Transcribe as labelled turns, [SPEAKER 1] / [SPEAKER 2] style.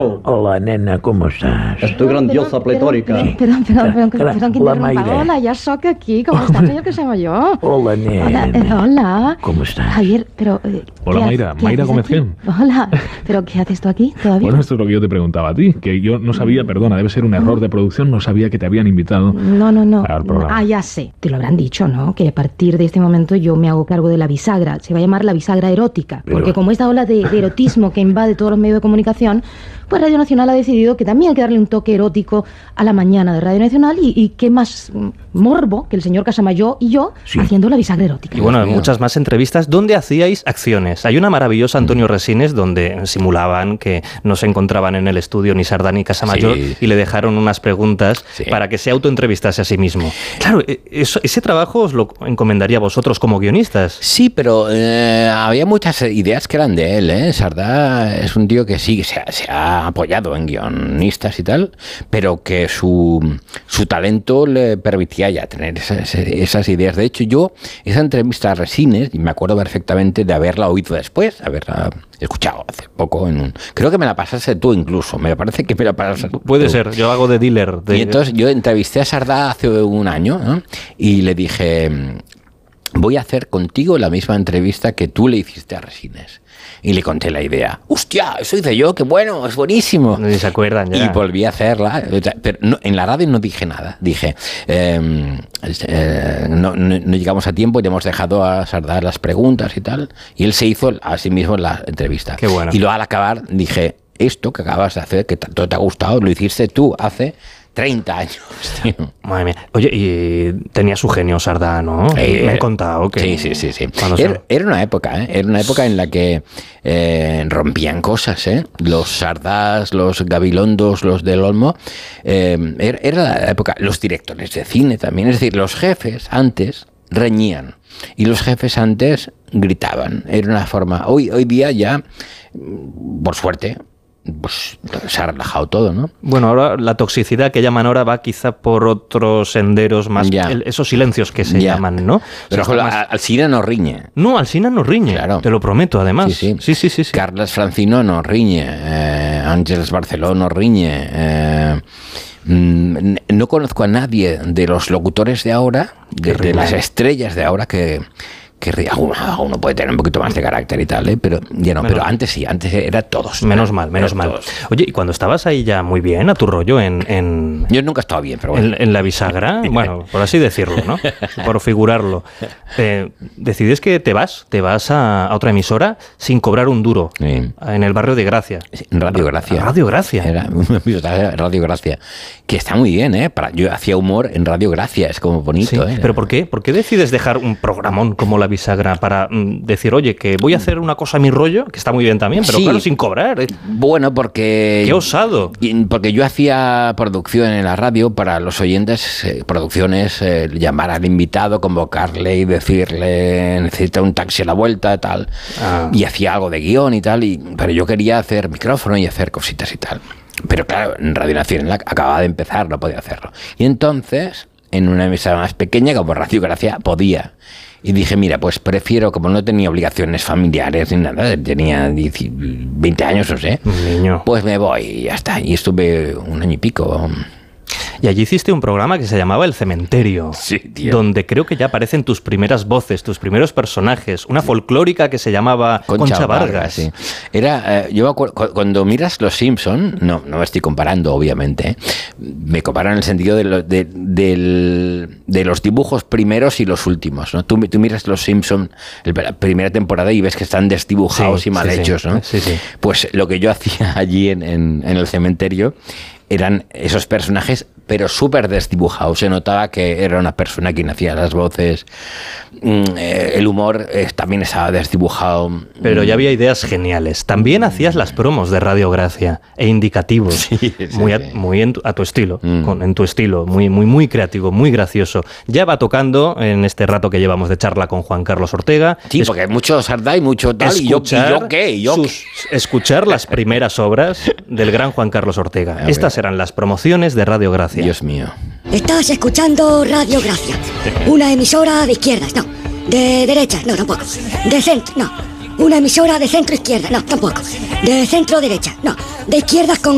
[SPEAKER 1] Hola, nena, com estàs?
[SPEAKER 2] Estoy grandiosa, pletórica.
[SPEAKER 3] Perdón, que
[SPEAKER 1] La
[SPEAKER 3] interrumpa.
[SPEAKER 1] Mayra.
[SPEAKER 3] Hola, ya sóc aquí. ¿Cómo estás? Yo que se llamo yo.
[SPEAKER 1] Hola, nena.
[SPEAKER 3] Hola.
[SPEAKER 1] ¿Cómo estás?
[SPEAKER 3] Javier, pero...
[SPEAKER 4] Hola,
[SPEAKER 3] ¿qué
[SPEAKER 4] Mayra.
[SPEAKER 3] qué
[SPEAKER 4] Mayra
[SPEAKER 3] haces
[SPEAKER 4] Gómez
[SPEAKER 3] aquí?
[SPEAKER 4] Gem.
[SPEAKER 3] Hola. ¿Pero qué haces tú aquí? ¿Todavía?
[SPEAKER 4] Bueno, esto es lo que yo te preguntaba a ti, que yo no sabía, perdona, debe ser un error de producción, no sabía que te habían invitado
[SPEAKER 3] No.
[SPEAKER 4] al programa.
[SPEAKER 3] Ah, ya sé. Te lo habrán dicho, ¿no? Que a partir de este momento yo me hago cargo de la bisagra. Se va a llamar la bisagra erótica.
[SPEAKER 1] Pero-
[SPEAKER 3] Porque como esta ola de erotismo que invade todos los medios de comunicación, pues Radio Nacional ha decidido que también hay que darle un toque erótico a la mañana de Radio Nacional y qué más morbo que el señor Casamayor y yo
[SPEAKER 1] Sí.
[SPEAKER 3] haciendo la bisagra erótica.
[SPEAKER 5] Y bueno, muchas más entrevistas donde hacíais acciones. Hay una maravillosa, Antonio Resines, donde simulaban que no se encontraban en el estudio ni Sardá ni Casamayor
[SPEAKER 6] Sí.
[SPEAKER 5] y le dejaron unas preguntas
[SPEAKER 6] Sí.
[SPEAKER 5] para que se autoentrevistase a sí mismo. Claro, ese trabajo os lo encomendaría a vosotros como guionistas.
[SPEAKER 6] Sí, pero había muchas ideas que eran de él, ¿eh? Sardá es un tío que sí, se ha apoyado en guionistas y tal, pero que su talento le permitía ya tener esas ideas. De hecho, yo, esa entrevista a Resines, y me acuerdo perfectamente de haberla oído después, haberla escuchado hace poco creo que me la pasaste tú incluso, me parece que me la pasaste
[SPEAKER 5] Puede
[SPEAKER 6] tú.
[SPEAKER 5] ser, yo hago de dealer.
[SPEAKER 6] Y entonces yo entrevisté a Sardá hace un año, ¿no? Y le dije, voy a hacer contigo la misma entrevista que tú le hiciste a Resines. Y le conté la idea. ¡Hostia! Eso hice yo, qué bueno, es buenísimo.
[SPEAKER 5] Ni se acuerdan ya.
[SPEAKER 6] Y volví a hacerla, pero en la radio no dije nada. Dije, no llegamos a tiempo y le hemos dejado a Sardá las preguntas y tal. Y él se hizo a sí mismo la entrevista.
[SPEAKER 5] Qué bueno.
[SPEAKER 6] Y luego al acabar dije, esto que acabas de hacer, que tanto te ha gustado, lo hiciste tú hace 30 años, tío.
[SPEAKER 5] Madre mía. Oye, y tenía su genio Sardá, ¿no? Me han contado que...
[SPEAKER 6] Sí.
[SPEAKER 5] cuando
[SPEAKER 6] Era una época, ¿eh? Era una época en la que rompían cosas, ¿eh? Los Sardás, los Gabilondos, los del Olmo. Era la época, los directores de cine también. Es decir, los jefes antes reñían y los jefes antes gritaban. Era una forma... Hoy día ya, por suerte, pues se ha relajado todo, ¿no?
[SPEAKER 5] Bueno, ahora la toxicidad que llaman ahora va quizá por otros senderos más...
[SPEAKER 6] Ya.
[SPEAKER 5] Esos silencios que se
[SPEAKER 6] Ya.
[SPEAKER 5] llaman, ¿no?
[SPEAKER 6] Pero
[SPEAKER 5] O sea, está más-
[SPEAKER 6] al cine no riñe.
[SPEAKER 5] No, Alsina no riñe,
[SPEAKER 6] Claro.
[SPEAKER 5] te lo prometo, además.
[SPEAKER 6] Sí.
[SPEAKER 5] Sí.
[SPEAKER 6] Carles Francino no riñe, Ángeles Barceló no riñe. No conozco a nadie de los locutores de ahora, de las estrellas de ahora que uno puede tener un poquito más de carácter y tal, pero ya no. Pero antes sí, antes era todos.
[SPEAKER 5] Menos mal.
[SPEAKER 6] Todos.
[SPEAKER 5] Oye, y cuando estabas ahí ya muy bien, a tu rollo, en
[SPEAKER 6] Yo nunca he estado bien, pero bueno.
[SPEAKER 5] la bisagra, bueno, por así decirlo, ¿no? Por figurarlo. Decides que te vas a otra emisora sin cobrar un duro,
[SPEAKER 6] Sí.
[SPEAKER 5] en el barrio de Gracia.
[SPEAKER 6] Radio Gracia.
[SPEAKER 5] Radio Gracia.
[SPEAKER 6] Era Radio Gracia. Que está muy bien, ¿eh? Yo hacía humor en Radio Gracia, es como bonito,
[SPEAKER 5] Sí,
[SPEAKER 6] ¿eh?
[SPEAKER 5] pero ¿por qué? ¿Por qué decides dejar un programón como La Bisagra para decir, oye, que voy a hacer una cosa a mi rollo, que está muy bien también, pero
[SPEAKER 6] Sí.
[SPEAKER 5] claro, sin cobrar?
[SPEAKER 6] Bueno, porque...
[SPEAKER 5] ¡Qué osado!
[SPEAKER 6] Porque yo hacía producción en la radio para los oyentes, producciones, llamar al invitado, convocarle y decirle, necesita un taxi a la vuelta, tal. Y hacía algo de guión y tal, pero yo quería hacer micrófono y hacer cositas y tal. Pero claro, en Radio Nacional acababa de empezar, no podía hacerlo. Y entonces, en una emisora más pequeña, como Radio Gracia, podía. Y dije, mira, pues prefiero, como no tenía obligaciones familiares ni nada, tenía 20 años, no sé,
[SPEAKER 5] Un niño.
[SPEAKER 6] pues me voy y ya está. Y estuve un año y pico.
[SPEAKER 5] Y allí hiciste un programa que se llamaba El Cementerio,
[SPEAKER 6] Sí, tío.
[SPEAKER 5] donde creo que ya aparecen tus primeras voces, tus primeros personajes. Una folclórica que se llamaba Concha Vargas.
[SPEAKER 6] Sí. Era, yo me acuerdo, cuando miras Los Simpson, no me estoy comparando, obviamente, ¿eh? Me comparo en el sentido de los dibujos primeros y los últimos, ¿no? Tú miras Los Simpson, la primera temporada, y ves que están desdibujados
[SPEAKER 5] Sí,
[SPEAKER 6] y mal
[SPEAKER 5] sí,
[SPEAKER 6] hechos,
[SPEAKER 5] sí.
[SPEAKER 6] ¿no?
[SPEAKER 5] Sí.
[SPEAKER 6] Pues lo que yo hacía allí en el cementerio eran esos personajes, pero súper desdibujados. Se notaba que era una persona quien hacía las voces. El humor también estaba desdibujado.
[SPEAKER 5] Pero ya había ideas geniales. También hacías las promos de Radio Gracia e indicativos,
[SPEAKER 6] Sí,
[SPEAKER 5] muy
[SPEAKER 6] sí.
[SPEAKER 5] a tu estilo, en tu estilo, muy creativo, muy gracioso. Ya va tocando en este rato que llevamos de charla con Juan Carlos Ortega.
[SPEAKER 6] Sí, porque hay mucho Sardá y mucho tal. ¿Y yo qué?
[SPEAKER 5] Escuchar las primeras obras del gran Juan Carlos Ortega.
[SPEAKER 6] A ver.
[SPEAKER 5] Estas eran las promociones de Radio Gracia.
[SPEAKER 6] Dios mío.
[SPEAKER 7] Estás escuchando Radio Gracia, una emisora de izquierdas, no. De derechas, no, tampoco. De centro, no. Una emisora de centro izquierda, no, tampoco. De centro derecha, no. De izquierdas con